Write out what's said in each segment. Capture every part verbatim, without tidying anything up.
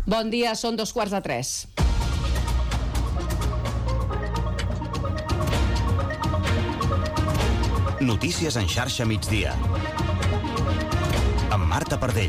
Bon dia, són dos quarts de tres. Notícies en xarxa migdia. Amb Marta Pardell.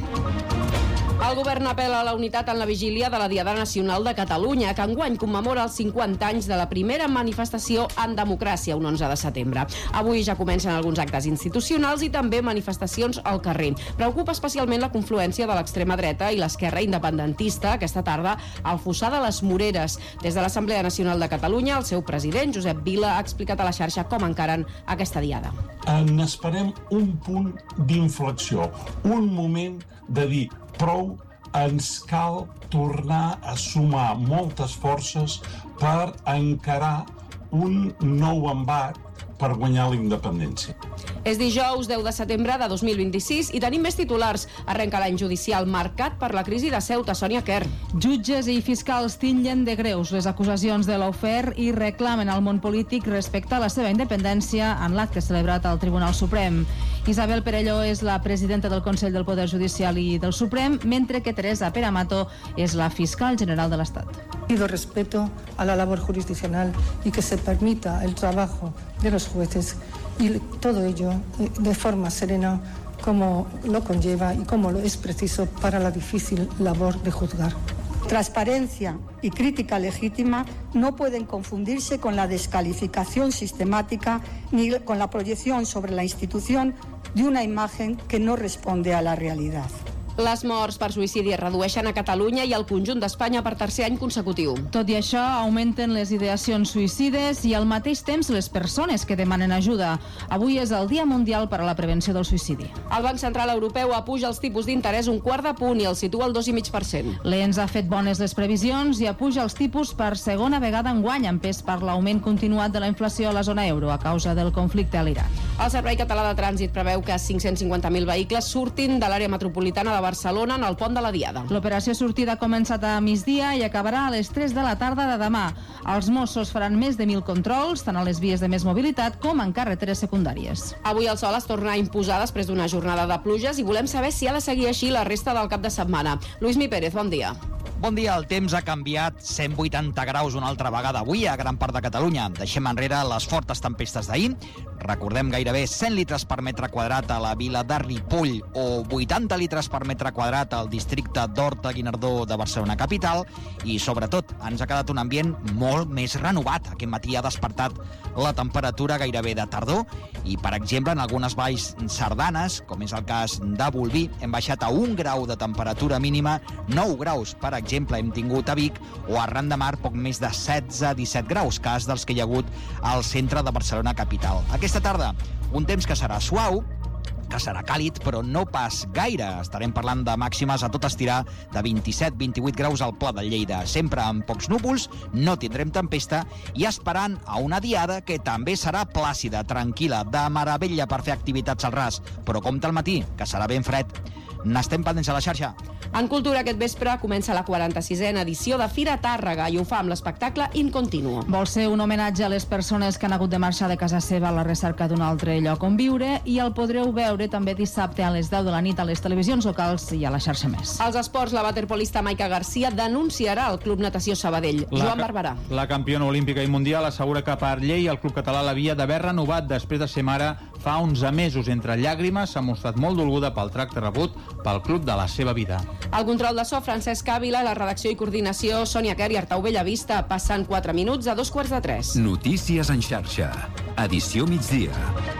El govern apel·la a la unitat en la vigília de la Diada Nacional de Catalunya, que enguany commemora els cinquanta anys de la primera manifestació en democràcia, un onze de setembre. Avui ja comencen alguns actes institucionals i també manifestacions al carrer. Preocupa especialment la confluència de l'extrema dreta i l'esquerra independentista aquesta tarda al Fossar de les Moreres. Des de l'Assemblea Nacional de Catalunya, el seu president, Josep Vila, ha explicat a la xarxa com encaren aquesta diada. N'esperem un punt d'inflexió, un moment de dir prou, ens cal tornar a sumar moltes forces per encarar un nou embat per guanyar la independència. És dijous deu de setembre de dos mil vint-i-sis i tenim més titulars. Arrenca l'any judicial marcat per la crisi de Ceuta. Sònia Quer. Jutges i fiscals titllen de greus les acusacions de l'Aufer i reclamen al món polític respecte a la seva independència en l'acte celebrat al Tribunal Suprem. Isabel Perelló és la presidenta del Consell del Poder Judicial i del Suprem, mentre que Teresa Peramato és la fiscal general de l'Estat. Pido respeto a la labor jurisdiccional y que se permita el trabajo de los jueces y todo ello de forma serena como lo conlleva y como lo es preciso para la difícil labor de juzgar. Transparencia y crítica legítima no pueden confundirse con la descalificación sistemática ni con la proyección sobre la institución de una imagen que no responde a la realidad. Les morts per suïcidi es redueixen a Catalunya i al conjunt d'Espanya per tercer any consecutiu. Tot i això, augmenten les ideacions suïcides i al mateix temps les persones que demanen ajuda. Avui és el Dia Mundial per a la Prevenció del Suïcidi. El Banc Central Europeu apuja els tipus d'interès un quart de punt i el situa al dos coma cinc per cent. L'E N S ha fet bones les previsions i apuja els tipus per segona vegada enguany, empès per l'augment continuat de la inflació a la zona euro a causa del conflicte a l'Iran. El Servei Català de Trànsit preveu que cinc-cents cinquanta mil vehicles surtin de l'àrea metropolitana de Barcelona en el pont de la Diada. L'operació sortida ha començat a migdia i acabarà a les tres de la tarda de demà. Els Mossos faran més de mil controls, tant a les vies de més mobilitat com en carreteres secundàries. Avui el sol es torna a imposar després d'una jornada de pluges i volem saber si ha de seguir així la resta del cap de setmana. Luismi Pérez, bon dia. Bon dia, el temps ha canviat cent vuitanta graus una altra vegada avui a gran part de Catalunya. Deixem enrere les fortes tempestes d'ahir. Recordem gairebé cent litres per metre quadrat a la vila de Ripoll o vuitanta litres per metre quadrat al districte d'Horta-Guinardó de Barcelona capital i, sobretot, ens ha quedat un ambient molt més renovat. Aquest matí ha despertat la temperatura gairebé de tardor i, per exemple, en algunes valls sardanes, com és el cas de Bolvir, hem baixat a un grau de temperatura mínima, nou graus, per exemple, hem tingut a Vic, o arran de mar poc més de setze a disset graus, cas dels que hi ha hagut al centre de Barcelona capital. Aquesta tarda, un temps que serà suau, que serà càlid, però no pas gaire. Estarem parlant de màximes a tot estirar de vint-i-set a vint-i-vuit graus al Pla de Lleida. Sempre amb pocs núvols, no tindrem tempesta i esperant a una diada que també serà plàcida, tranquil·la, de meravella per fer activitats al ras. Però compte al matí, que serà ben fred. N'estem pendents a la xarxa. En cultura aquest vespre comença la quaranta-sisena edició de Fira Tàrrega i ho fa amb l'espectacle In Continuo. Vol ser un homenatge a les persones que han hagut de marxar de casa seva a la recerca d'un altre lloc on viure i el podreu veure també dissabte a les deu de la nit a les televisions locals i a la xarxa Més. Als esports, la waterpolista Maica Garcia denunciarà el Club Natació Sabadell. La, Joan Barberà. La campiona olímpica i mundial assegura que per llei el club català l'havia d'haver renovat després de ser mare fa onze mesos. Entre llàgrimes s'ha mostrat molt dolguda pel tracte rebut pel club de la seva vida. El control de so, Francesc Ávila, la redacció i coordinació, Sònia Quer i Artau Bellavista, passant quatre minuts a dos quarts de tres. Notícies en xarxa. Edició migdia.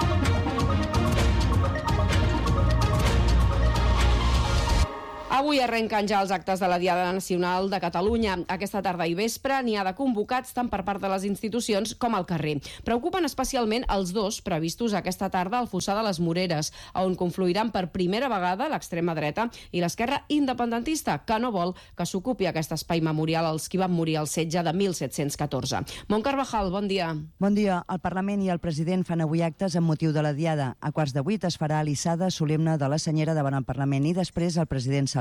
Avui arrenquen ja els actes de la Diada Nacional de Catalunya. Aquesta tarda i vespre n'hi ha de convocats tant per part de les institucions com al carrer. Preocupen especialment els dos previstos aquesta tarda al Fossar de les Moreres, on confluiran per primera vegada l'extrema dreta i l'esquerra independentista, que no vol que s'ocupi aquest espai memorial als qui van morir al setge de mil set-cents catorze. Mont Carvajal, bon dia. Bon dia. El Parlament i el president fan avui actes amb motiu de la Diada. A quarts de vuit es farà l'issada solemne de la senyera davant el Parlament i després el president Salvador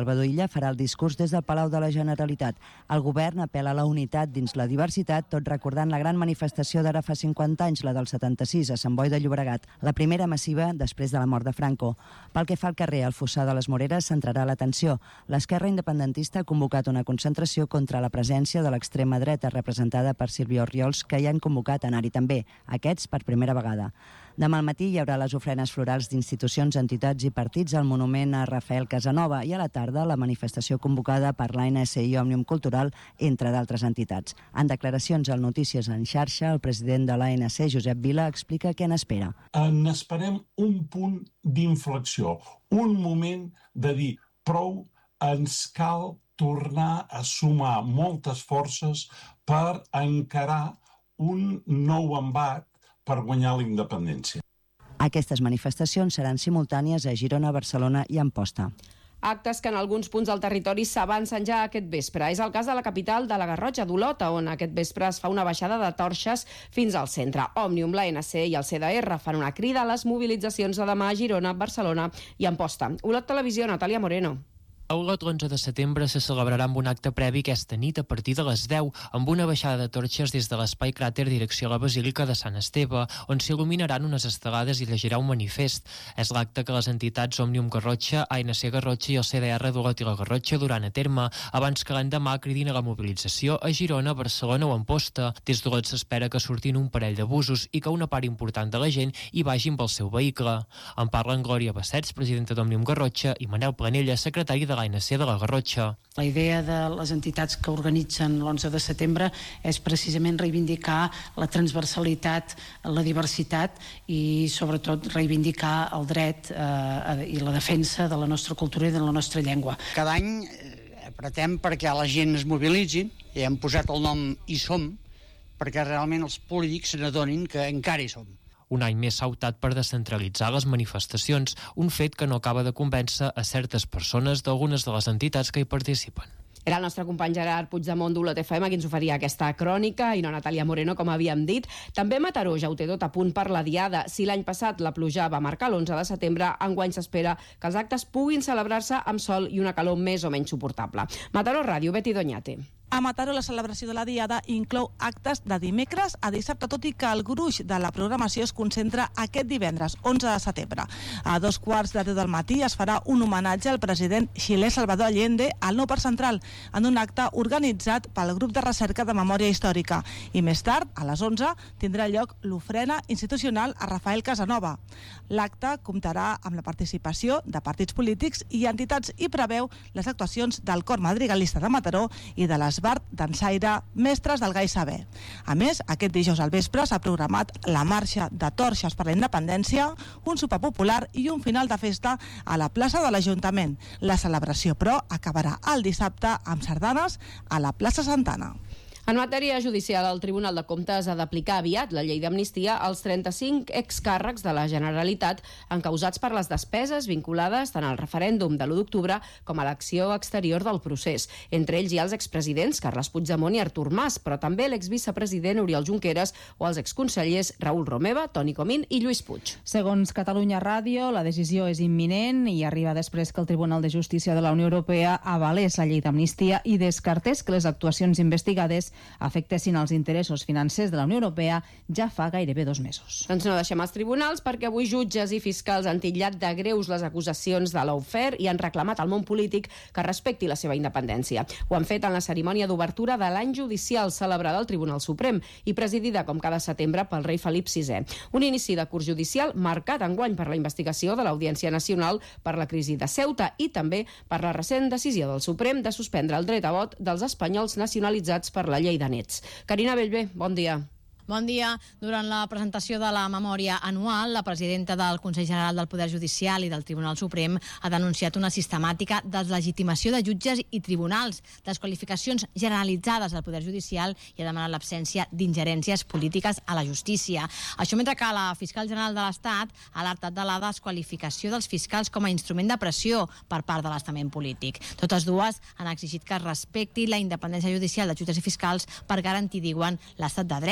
Salvador Illa farà el discurs des del Palau de la Generalitat. El govern apel·la a la unitat dins la diversitat, tot recordant la gran manifestació d'ara fa cinquanta anys, la del setanta-sis, a Sant Boi de Llobregat, la primera massiva després de la mort de Franco. Pel que fa al carrer, al Fossar de les Moreres centrarà l'atenció. L'esquerra independentista ha convocat una concentració contra la presència de l'extrema dreta representada per Sílvia Orriols, que hi han convocat a anar-hi també, aquests per primera vegada. Demà al matí hi haurà les ofrenes florals d'institucions, entitats i partits al monument a Rafael Casanova i a la tarda la manifestació convocada per l'A N S I Òmnium Cultural, entre d'altres entitats. En declaracions al Notícies en xarxa, el president de l'A N C, Josep Vila, explica què n'espera. N'esperem un punt d'inflexió, un moment de dir prou, ens cal tornar a sumar moltes forces per encarar un nou embat per guanyar la independència. Aquestes manifestacions seran simultànies a Girona, Barcelona i Amposta. Actes que en alguns punts del territori s'avancen ja aquest vespre. És el cas de la capital de la Garrotxa, d'Olota, on aquest vespre es fa una baixada de torxes fins al centre. Òmnium, l'A N C i el C D R fan una crida a les mobilitzacions de demà a Girona, Barcelona i Amposta. Olot Televisió, Natàlia Moreno. A Olot, l'onze de setembre, se celebrarà amb un acte previ aquesta nit a partir de les deu, amb una baixada de torxes des de l'espai cràter direcció a la Basílica de Sant Esteve, on s'il·luminaran unes estelades i llegirà un manifest. És l'acte que les entitats Òmnium Garrotxa, A N C Garrotxa i el C D R d'Olot i la Garrotxa duran a terme, abans que l'endemà cridin a la mobilització a Girona, Barcelona o Amposta. Des d'Olot s'espera que surtin un parell de busos i que una part important de la gent hi vagi amb el seu vehicle. En parlen Glòria Bassets, presidenta d'Òmnium Garrotxa, i Manel Planella, secretari de l'A N C de la Garrotxa. La idea de les entitats que organitzen l'onze de setembre és precisament reivindicar la transversalitat, la diversitat i sobretot reivindicar el dret eh, i la defensa de la nostra cultura i de la nostra llengua. Cada any apretem perquè la gent es mobilitzi i hem posat el nom Hi Som perquè realment els polítics se n'adonin que encara hi som. Un any més s'ha optat per descentralitzar les manifestacions, un fet que no acaba de convèncer a certes persones d'algunes de les entitats que hi participen. Era el nostre company Gerard Puigdemont d'Olot F M qui ens oferia aquesta crònica i no Natàlia Moreno, com havíem dit. També Mataró ja ho té tot a punt per la diada. Si l'any passat la pluja va marcar l'onze de setembre, enguany s'espera que els actes puguin celebrar-se amb sol i una calor més o menys suportable. Mataró Ràdio, Betty Doñate. A Mataró, la celebració de la Diada inclou actes de dimecres a dissabte, tot i que el gruix de la programació es concentra aquest divendres, onze de setembre. A dos quarts de deu del matí es farà un homenatge al president xilè Salvador Allende al Nou Parc Central, en un acte organitzat pel grup de recerca de memòria històrica. I més tard, a les onze, tindrà lloc l'ofrena institucional a Rafael Casanova. L'acte comptarà amb la participació de partits polítics i entitats i preveu les actuacions del Cor Madrigalista de Mataró i de les Bart Dansaire, mestres del Gai Saber. A més, aquest dijous al vespre s'ha programat la marxa de torxes per la independència, un sopar popular i un final de festa a la plaça de l'Ajuntament. La celebració, però, acabarà el dissabte amb sardanes a la plaça Santana. En matèria judicial, el Tribunal de Comptes ha d'aplicar aviat la llei d'amnistia als trenta-cinc excàrrecs de la Generalitat encausats per les despeses vinculades tant al referèndum de l'u d'octubre com a l'acció exterior del procés. Entre ells hi ha els expresidents Carles Puigdemont i Artur Mas, però també l'exvicepresident Oriol Junqueras o els exconsellers Raül Romeva, Toni Comín i Lluís Puig. Segons Catalunya Ràdio, la decisió és imminent i arriba després que el Tribunal de Justícia de la Unió Europea avalés la llei d'amnistia i descartés que les actuacions investigades afectessin els interessos financers de la Unió Europea ja fa gairebé dos mesos. Doncs no deixem els tribunals perquè avui jutges i fiscals han titllat de greus les acusacions de l'Aufer i han reclamat al món polític que respecti la seva independència. Ho han fet en la cerimònia d'obertura de l'any judicial celebrada al Tribunal Suprem i presidida com cada setembre pel rei Felip sisè. Un inici de curs judicial marcat enguany per la investigació de l'Audiència Nacional per la crisi de Ceuta i també per la recent decisió del Suprem de suspendre el dret a vot dels espanyols nacionalitzats per la llei de nets. Carina Bellver, bon dia. Bon dia. Durant la presentació de la memòria anual, la presidenta del Consell General del Poder Judicial i del Tribunal Suprem ha denunciat una sistemàtica deslegitimació de jutges i tribunals, desqualificacions generalitzades del Poder Judicial i ha demanat l'absència d'ingerències polítiques a la justícia. Això mentre que la fiscal general de l'Estat ha alertat de la desqualificació dels fiscals com a instrument de pressió per part de l'estament polític. Totes dues han exigit que es respecti la independència judicial de jutges i fiscals per garantir, diuen, l'estat de dret.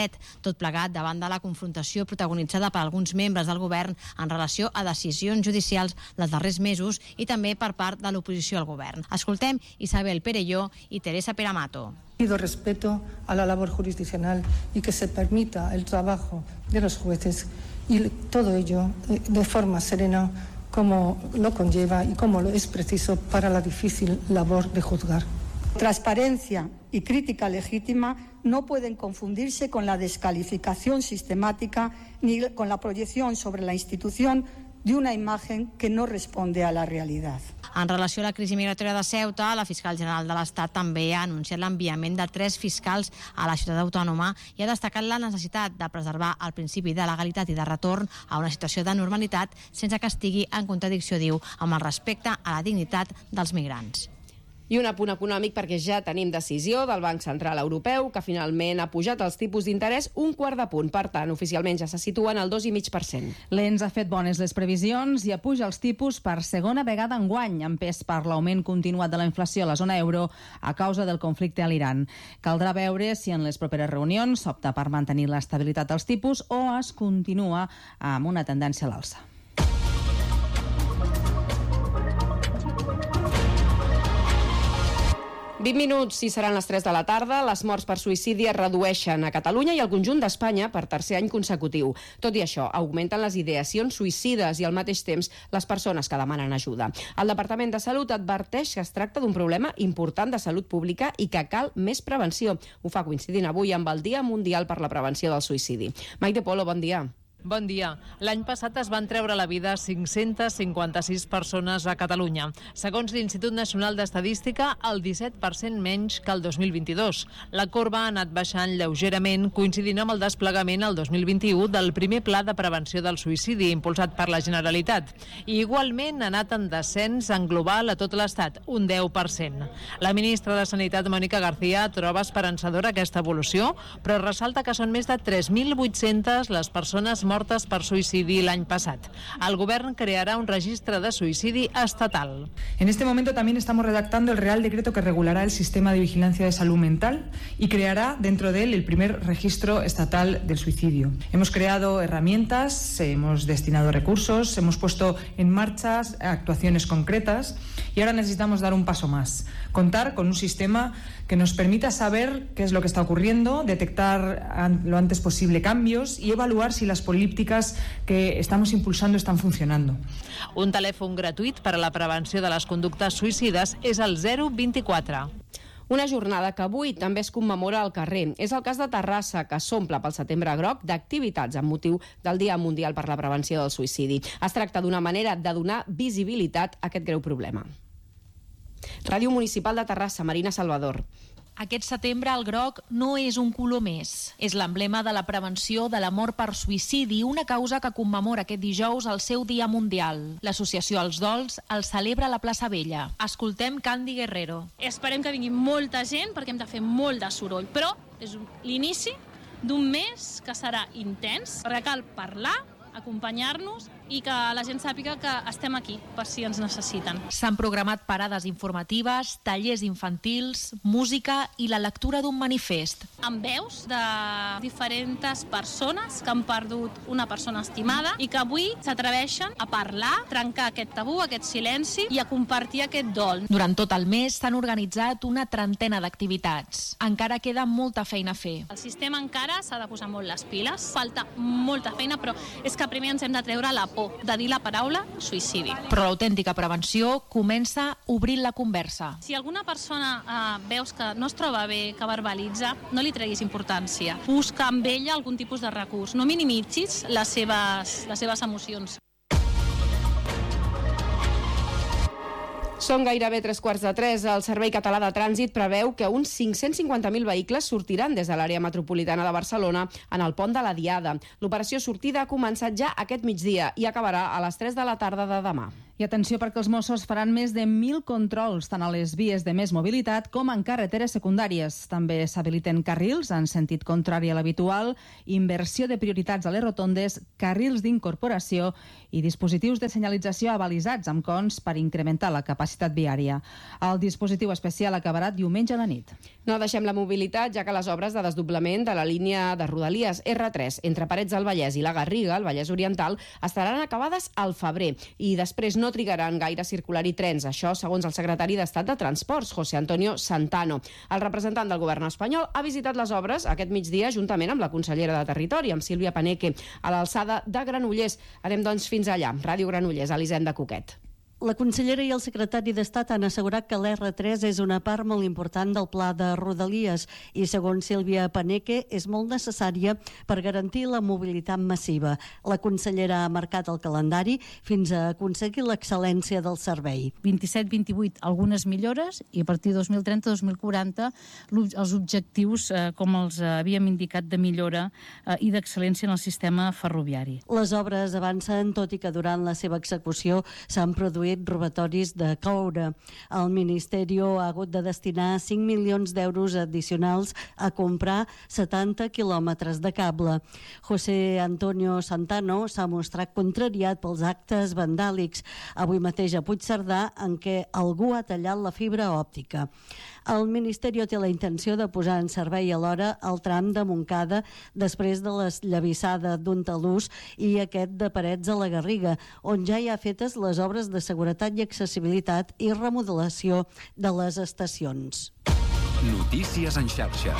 Tot plegat davant de la confrontació protagonitzada per alguns membres del govern en relació a decisions judicials dels darrers mesos i també per part de l'oposició al govern. Escoltem Isabel Perelló i Teresa Peramato. Pido respeto a la labor jurisdiccional y que se permita el trabajo de los jueces y todo ello de forma serena como lo conlleva y como lo es preciso para la difícil labor de juzgar. Transparencia y crítica legítima no pueden confundirse con la descalificación sistemática ni con la proyección sobre la institución de una imagen que no responde a la realidad. En relació a la crisi migratòria de Ceuta, la fiscal general de l'Estat també ha anunciat l'enviament de tres fiscals a la ciutat autònoma i ha destacat la necessitat de preservar el principi de legalitat i de retorn a una situació de normalitat sense que estigui en contradicció, diu, amb el respecte a la dignitat dels migrants. I un apunt econòmic perquè ja tenim decisió del Banc Central Europeu que finalment ha pujat els tipus d'interès un quart de punt. Per tant, oficialment ja se situen al dos coma cinc per cent. L'E N S ha fet bones les previsions i apuja els tipus per segona vegada enguany, empès per l'augment continuat de la inflació a la zona euro a causa del conflicte a l'Iran. Caldrà veure si en les properes reunions s'opta per mantenir l'estabilitat dels tipus o es continua amb una tendència a l'alça. vint minuts i seran les tres de la tarda. Les morts per suïcidi es redueixen a Catalunya i al conjunt d'Espanya per tercer any consecutiu. Tot i això, augmenten les ideacions suïcides i al mateix temps les persones que demanen ajuda. El Departament de Salut adverteix que es tracta d'un problema important de salut pública i que cal més prevenció. Ho fa coincidint avui amb el Dia Mundial per la Prevenció del Suïcidi. Maite Polo, bon dia. Bon dia. L'any passat es van treure la vida cinc-centes cinquanta-sis persones a Catalunya. Segons l'Institut Nacional d'Estadística, el disset per cent menys que el dos mil vint-i-dos. La corba ha anat baixant lleugerament, coincidint amb el desplegament el dos mil vint-i-u del primer Pla de Prevenció del Suïcidi, impulsat per la Generalitat. I igualment ha anat en descens en global a tot l'Estat, un deu per cent. La ministra de Sanitat, Mònica García, troba esperançadora aquesta evolució, però ressalta que són més de tres mil vuit-centes les persones mortes mortes per suïcidi l'any passat. El govern creará un registro de suïcidi estatal. En este momento también estamos redactando el Real Decreto que regulará el sistema de vigilancia de salud mental y creará dentro de él el primer registro estatal del suicidio. Hemos creado herramientas, hemos destinado recursos, hemos puesto en marcha actuaciones concretas y ahora necesitamos dar un paso más. Contar con un sistema que nos permita saber qué es lo que está ocurriendo, detectar lo antes posible cambios y evaluar si las políticas que estamos impulsando están funcionando. Un telèfon gratuït per a la prevenció de les conductes suïcides és el zero vint-i-quatre. Una jornada que avui també es commemora al carrer. És el cas de Terrassa, que s'omple pel setembre groc d'activitats amb motiu del Dia Mundial per la Prevenció del Suïcidi. Es tracta d'una manera de donar visibilitat a aquest greu problema. Ràdio Municipal de Terrassa, Marina Salvador. Aquest setembre el groc no és un color més. És l'emblema de la prevenció de la mort per suïcidi, una causa que commemora aquest dijous el seu Dia Mundial. L'associació Els Dols el celebra a la plaça Vella. Escoltem Candy Guerrero. Esperem que vingui molta gent perquè hem de fer molt de soroll, però és l'inici d'un mes que serà intens, perquè cal parlar, acompanyar-nos i que la gent sàpiga que estem aquí per si ens necessiten. S'han programat parades informatives, tallers infantils, música i la lectura d'un manifest. Amb veus de diferents persones que han perdut una persona estimada i que avui s'atreveixen a parlar, trencar aquest tabú, aquest silenci i a compartir aquest dol. Durant tot el mes s'han organitzat una trentena d'activitats. Encara queda molta feina a fer. El sistema encara s'ha de posar molt les piles, falta molta feina, però és que primer ens hem de treure la por de dir la paraula suïcidi. Però l'autèntica prevenció comença obrint la conversa. Si alguna persona eh, veus que no es troba bé, que verbalitza, no li treguis importància. Busca amb ella algun tipus de recurs. No minimitzis les seves, les seves emocions. Són gairebé tres quarts de tres. El Servei Català de Trànsit preveu que uns cinc-cents cinquanta mil vehicles sortiran des de l'àrea metropolitana de Barcelona en el pont de la Diada. L'operació sortida ha començat ja aquest migdia i acabarà a les tres de la tarda de demà. I atenció perquè els Mossos faran més de mil controls tant a les vies de més mobilitat com en carreteres secundàries. També s'habiliten carrils en sentit contrari a l'habitual, inversió de prioritats a les rotondes, carrils d'incorporació i dispositius de senyalització avalisats amb cons per incrementar la capacitat viària. El dispositiu especial acabarà diumenge a la nit. No deixem la mobilitat, ja que les obres de desdoblament de la línia de Rodalies erre tres entre Parets del Vallès i la Garriga, al Vallès Oriental, estaran acabades al febrer i després no trigaran gaire a circular-hi trens. Això segons el secretari d'Estat de Transports, José Antonio Santano. El representant del govern espanyol ha visitat les obres aquest migdia juntament amb la consellera de Territori, amb Sílvia Paneque, a l'alçada de Granollers. Anem doncs fins allà. Ràdio Granollers, Elisenda Cuquet. La consellera i el secretari d'Estat han assegurat que l'erre tres és una part molt important del pla de Rodalies i, segons Sílvia Paneque, és molt necessària per garantir la mobilitat massiva. La consellera ha marcat el calendari fins a aconseguir l'excel·lència del servei. vint-i-set vint-i-vuit, algunes millores, i a partir de dos mil trenta dos mil quaranta els objectius, eh, com els havíem indicat, de millora eh, i d'excel·lència en el sistema ferroviari. Les obres avancen, tot i que durant la seva execució s'han produït robatoris de coure. El Ministeri ha hagut de destinar cinc milions d'euros addicionals a comprar setanta quilòmetres de cable. José Antonio Santano s'ha mostrat contrariat pels actes vandàlics avui mateix a Puigcerdà en què algú ha tallat la fibra òptica. El Ministeri té la intenció de posar en servei alhora el tram de Montcada després de l'esllavissada d'un talús i aquest de Parets a la Garriga, on ja hi ha fetes les obres de seguretat i accessibilitat i remodelació de les estacions. Notícies en xarxa.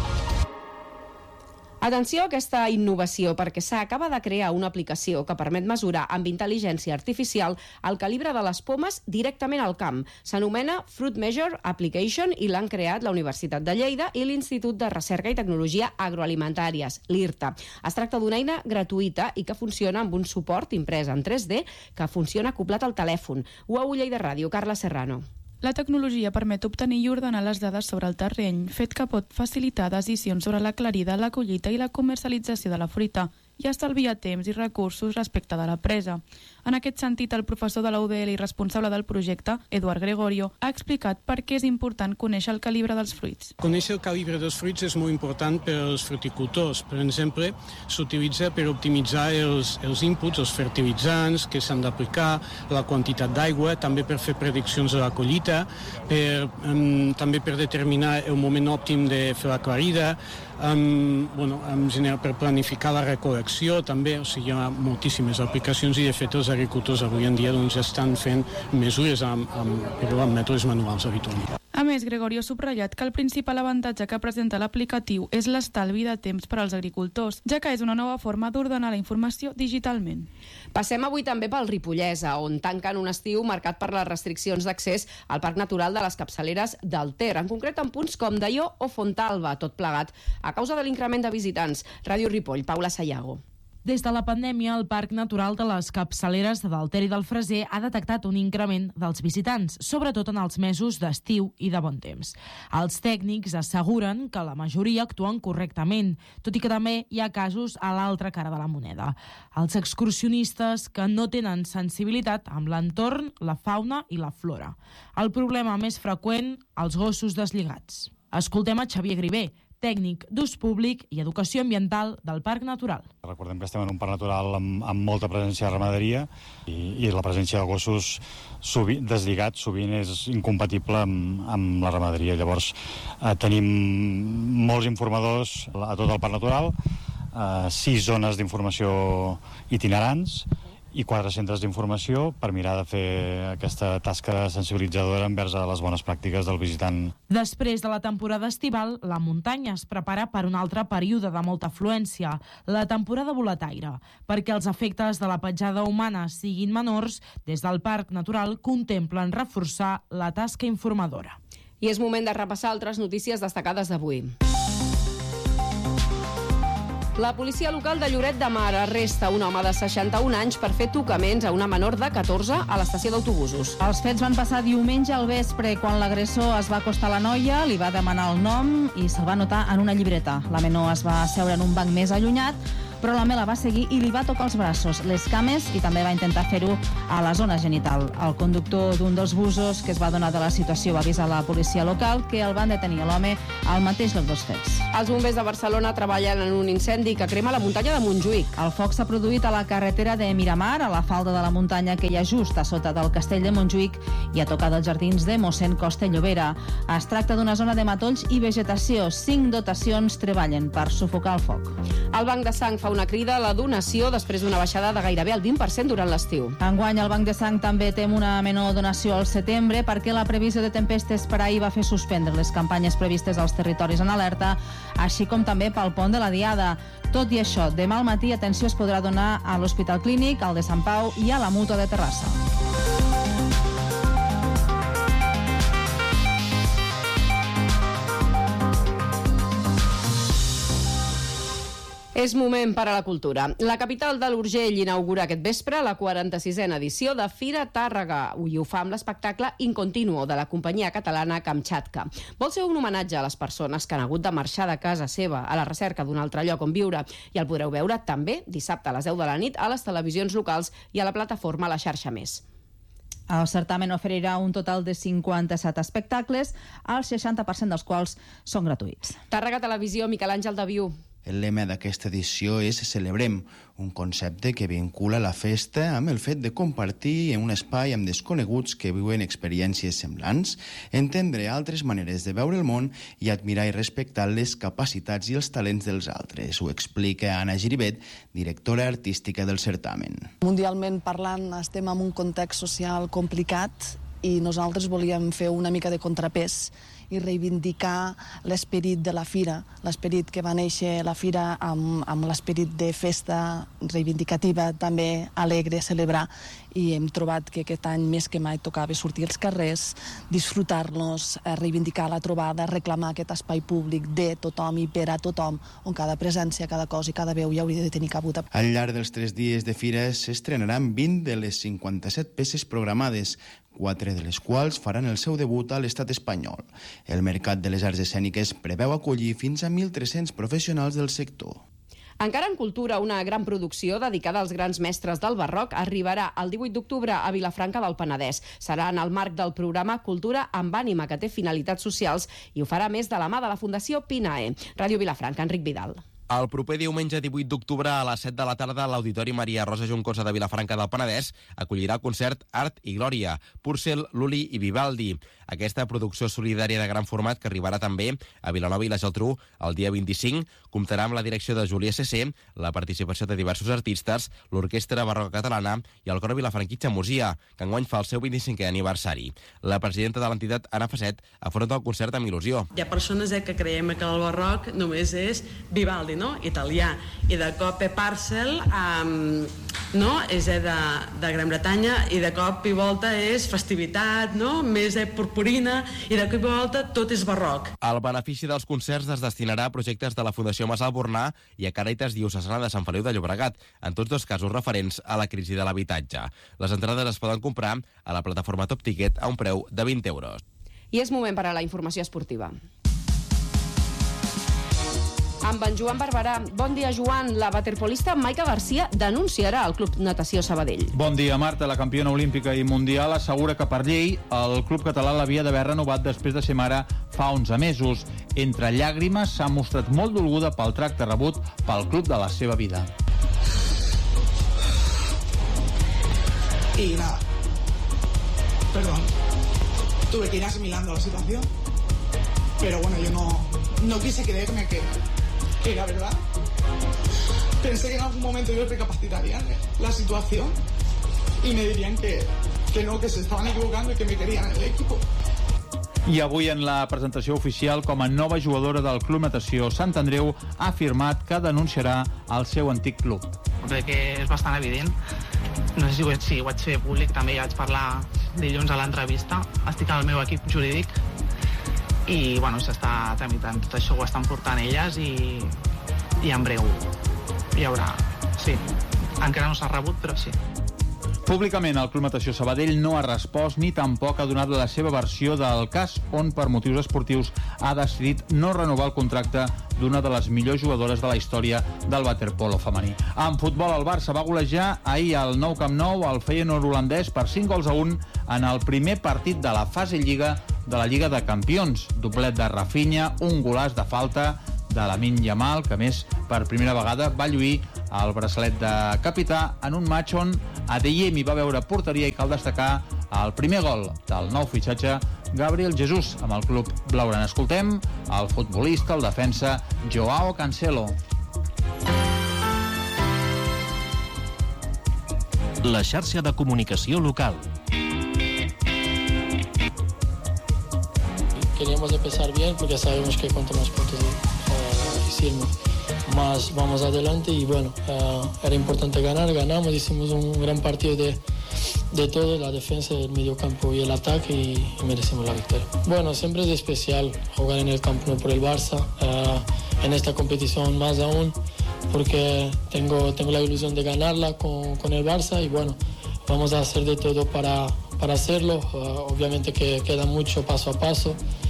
Atenció a aquesta innovació, perquè s'acaba de crear una aplicació que permet mesurar amb intel·ligència artificial el calibre de les pomes directament al camp. S'anomena Fruit Measure Application i l'han creat la Universitat de Lleida i l'Institut de Recerca i Tecnologia Agroalimentàries, l'IRTA. Es tracta d'una eina gratuïta i que funciona amb un suport imprès en tres D que funciona acoblat al telèfon. U A U Lleida Ràdio, Carla Serrano. La tecnologia permet obtenir i ordenar les dades sobre el terreny, fet que pot facilitar decisions sobre l'aclarida, la collita i la comercialització de la fruita i estalviar temps i recursos respecte de la presa. En aquest sentit, el professor de la U D L i responsable del projecte, Eduard Gregorio, ha explicat per què és important conèixer el calibre dels fruits. Conèixer el calibre dels fruits és molt important per als fruticultors. Per exemple, s'utilitza per optimitzar els, els inputs, els fertilitzants que s'han d'aplicar, la quantitat d'aigua, també per fer prediccions de la collita, per, um, també per determinar el moment òptim de fer la clarida, um, bueno, en general per planificar la recol·lecció també, o sigui, hi ha moltíssimes aplicacions i de fet els agricultors avui en dia doncs, ja estan fent mesures amb, amb, però amb mètodes manuals habitualment. A més, Gregorio ha subratllat que el principal avantatge que presenta l'aplicatiu és l'estalvi de temps per als agricultors, ja que és una nova forma d'ordenar la informació digitalment. Passem avui també pel Ripollès, on tanquen un estiu marcat per les restriccions d'accés al Parc Natural de les Capçaleres del Ter, en concret en punts com Daió o Fontalba, tot plegat a causa de l'increment de visitants. Ràdio Ripoll, Paula Sayago. Des de la pandèmia, el Parc Natural de les Capçaleres del Ter i del Freser ha detectat un increment dels visitants, sobretot en els mesos d'estiu i de bon temps. Els tècnics asseguren que la majoria actuen correctament, tot i que també hi ha casos a l'altra cara de la moneda. Els excursionistes que no tenen sensibilitat amb l'entorn, la fauna i la flora. El problema més freqüent, els gossos deslligats. Escoltem a Xavier Grivé, tècnic d'ús públic i educació ambiental del Parc Natural. Recordem que estem en un parc natural amb, amb molta presència de ramaderia i, i la presència de gossos sovi, deslligats sovint és incompatible amb, amb la ramaderia. Llavors eh, tenim molts informadors a tot el parc natural, eh, sis zones d'informació itinerants i quatre centres d'informació per mirar de fer aquesta tasca sensibilitzadora envers a les bones pràctiques del visitant. Després de la temporada estival, la muntanya es prepara per un altre període de molta afluència, la temporada boletaire. Perquè els efectes de la petjada humana siguin menors, des del Parc Natural contemplen reforçar la tasca informadora. I és moment de repassar altres notícies destacades d'avui. La policia local de Lloret de Mar arresta un home de seixanta-un anys per fer tocaments a una menor de catorze a l'estació d'autobusos. Els fets van passar diumenge al vespre, quan l'agressor es va acostar a la noia, li va demanar el nom i se'l va anotar en una llibreta. La menor es va asseure en un banc més allunyat, però la Mela va seguir i li va tocar els braços, les cames i també va intentar fer-ho a la zona genital. El conductor d'un dels busos que es va donar de la situació va avisar la policia local, que el van detenir l'home al mateix lloc dels fets. Els bombers de Barcelona treballen en un incendi que crema la muntanya de Montjuïc. El foc s'ha produït a la carretera de Miramar, a la falda de la muntanya que hi ha just a sota del castell de Montjuïc i a tocar dels jardins de mossèn Costa i Llobera. Es tracta d'una zona de matolls i vegetació. Cinc dotacions treballen per sufocar el foc. El Banc de Sang fa una crida a la donació després d'una baixada de gairebé el vint per cent durant l'estiu. Enguany el Banc de Sang també tem una menor donació al setembre perquè la previsió de tempestes per ahir va fer suspendre les campanyes previstes als territoris en alerta, així com també pel pont de la Diada. Tot i això, demà al matí, atenció, es podrà donar a l'Hospital Clínic, al de Sant Pau i a la Mútua de Terrassa. És moment per a la cultura. La capital de l'Urgell inaugura aquest vespre la quaranta-sisena edició de Fira Tàrrega i ho fa amb l'espectacle Incontinuo de la companyia catalana Kamchatka. Vol ser un homenatge a les persones que han hagut de marxar de casa seva a la recerca d'un altre lloc on viure i el podreu veure també dissabte a les deu de la nit a les televisions locals i a la plataforma La Xarxa Més. El certamen oferirà un total de cinquanta-set espectacles, el seixanta per cent dels quals són gratuïts. Tàrrega Televisió, Miquel Àngel Daviu. El lema d'aquesta edició és Celebrem, un concepte que vincula la festa amb el fet de compartir en un espai amb desconeguts que viuen experiències semblants, entendre altres maneres de veure el món i admirar i respectar les capacitats i els talents dels altres. Ho explica Anna Giribet, directora artística del certamen. Mundialment parlant, estem en un context social complicat i nosaltres volíem fer una mica de contrapès i reivindicar l'esperit de la fira, l'esperit que va néixer la fira amb, amb l'esperit de festa reivindicativa, també alegre, celebrar, i hem trobat que aquest any més que mai tocava sortir als carrers, disfrutar-nos, reivindicar la trobada, reclamar aquest espai públic de tothom i per a tothom, on cada presència, cada cosa i cada veu hi hauria de tenir cabuda. Al llarg dels tres dies de fira s'estrenaran vint de les cinquanta-set peces programades, quatre de les quals faran el seu debut a l'estat espanyol. El Mercat de les Arts Escèniques preveu acollir fins a mil tres-cents professionals del sector. Encara en cultura, una gran producció dedicada als grans mestres del barroc arribarà el divuit d'octubre a Vilafranca del Penedès. Serà en el marc del programa Cultura amb ànima, que té finalitats socials i ho farà més de la mà de la Fundació Pinae. Ràdio Vilafranca, Enric Vidal. El proper diumenge divuit d'octubre a les set de la tarda l'Auditori Maria Rosa Juncosa de Vilafranca del Penedès acollirà el concert Art i Glòria, Purcell, Lully i Vivaldi. Aquesta producció solidària de gran format que arribarà també a Vilanova i la Geltrú el dia vint-i-cinc comptarà amb la direcció de Júlia C C, la participació de diversos artistes, l'Orquestra Barroca Catalana i el Cor Vilafranquí Xamosia, que enguany fa el seu vint-i-cinquè aniversari. La presidenta de l'entitat, Anna Facet, afronta el concert amb il·lusió. Hi ha persones eh, que creiem que el barroc només és Vivaldi, no? Italià, i de cop eh, Purcell um, no? és eh, de, de Gran Bretanya, i de cop i volta és festivitat, no? més eh, purpurina, i de cop i volta tot és barroc. El benefici dels concerts es destinarà a projectes de la Fundació Masal Bornà i a Càritas Diocesana de Sant Feliu de Llobregat, en tots dos casos referents a la crisi de l'habitatge. Les entrades es poden comprar a la plataforma Top Ticket a un preu de vint euros. I és moment per a la informació esportiva. Amb en Joan Barberà. Bon dia, Joan. La waterpolista Maica Garcia denunciarà el Club Natació Sabadell. Bon dia, Marta. La campiona olímpica i mundial assegura que per llei el club català l'havia d'haver renovat després de ser mare fa onze mesos. Entre llàgrimes s'ha mostrat molt dolguda pel tracte rebut pel club de la seva vida. Y nada, perdón, tuve que ir asimilando la situación, pero bueno, yo no, no quise creerme que, que era verdad. Pensé que en algún momento ellos recapacitarían la situación y me dirían que, que no, que se estaban equivocando y que me querían en el equipo. I avui en la presentació oficial com a nova jugadora del Club Natació Sant Andreu ha afirmat que denunciarà el seu antic club. Crec que és bastant evident. No sé si ho, si ho vaig fer públic, també ja vaig parlar dilluns a l'entrevista. Estic al meu equip jurídic i bueno, s'està tramitant tot això, ho estan portant elles i, i en breu hi haurà, sí, encara no s'ha rebut, però sí. Públicament, el Club Natació Sabadell no ha respost ni tampoc ha donat la seva versió del cas on, per motius esportius, ha decidit no renovar el contracte d'una de les millors jugadores de la història del waterpolo femení. En futbol, el Barça va golejar ahir al Nou Camp Nou al Feyenoord holandès per cinc gols a un en el primer partit de la fase Lliga de la Lliga de Campions. Doblet de Rafinha, un golaç de falta de Lamine Yamal, que més per primera vegada va lluir el braçalet de capità en un match on Adeyemi va veure porteria i cal destacar el primer gol del nou fitxatge Gabriel Jesús amb el club blaugrana. Escoltem el futbolista, el defensa Joao Cancelo. La xarxa de comunicació local. Queríamos empezar bien porque sabemos que cuanto más puntos uh, hicimos, más vamos adelante y bueno, uh, era importante ganar, ganamos, hicimos un gran partido de, de todo, la defensa, el mediocampo y el ataque y, y merecimos la victoria. Bueno, siempre es especial jugar en el Camp Nou por el Barça, uh, en esta competición más aún, porque tengo, tengo la ilusión de ganarla con, con el Barça y bueno, vamos a hacer de todo para, para hacerlo, uh, obviamente que queda mucho paso a paso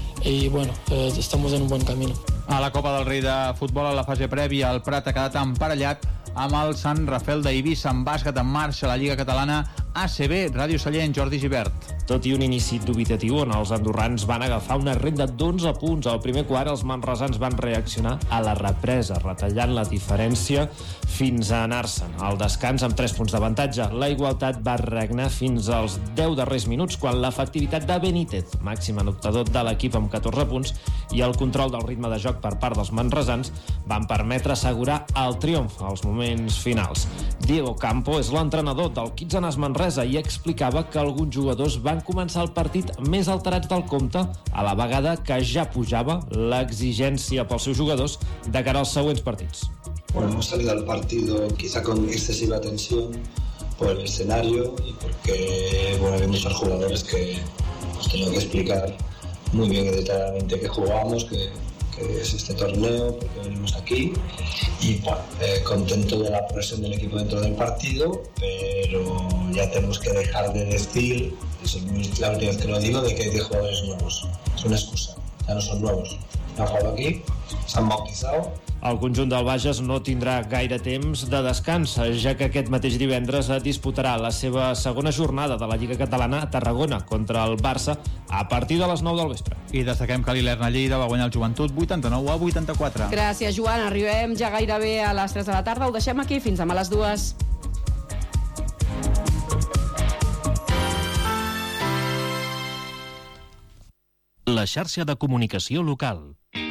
i bueno, eh, estamos en un bon camí. A la Copa del Rei de futbol, a la fase prèvia, el Prat ha quedat emparellat amb el Sant Rafel d'Eivissa. En bàsquet en marxa la Lliga Catalana A C B. Ràdio Sallent, Jordi Gibert. Tot i un inici dubitatiu on els andorrans van agafar una renda d'onze punts al primer quart, els manresans van reaccionar a la represa, retallant la diferència fins a anar-se'n al descans amb tres punts d'avantatge. La igualtat va regnar fins als deu darrers minuts, quan l'efectivitat de Benítez, màxim anotador de l'equip amb catorze punts, i el control del ritme de joc per part dels manresans van permetre assegurar el triomf als moments finals. Diego Campo és l'entrenador del Kitsanas Manresa i explicava que alguns jugadors van començar el partit més alterats del compte, a la vegada que ja pujava l'exigència pels seus jugadors de cara als següents partits. Bueno, hemos salido al partido quizá con excesiva tensión por el escenario y porque bueno, hay muchos jugadores que hemos tenido que explicar muy bien y detalladamente qué jugamos, que, que es este torneo, porque venimos aquí y bueno, eh, contento de la progresión del equipo dentro del partido, pero ya tenemos que dejar de decir, es la última vez que lo digo, de que hay diez jugadores nuevos. Es una excusa, ya no son nuevos. Han jugado aquí, se han bautizado. El conjunt del Bages no tindrà gaire temps de descans, ja que aquest mateix divendres disputarà la seva segona jornada de la Lliga Catalana a Tarragona contra el Barça a partir de les nou del vespre. I destaquem que l'Ilerna Lleida va guanyar el Joventut vuitanta-nou a vuitanta-quatre. Gràcies, Joan. Arribem ja gairebé a les tres de la tarda. Ho deixem aquí fins demà a les dues. La xarxa de comunicació local.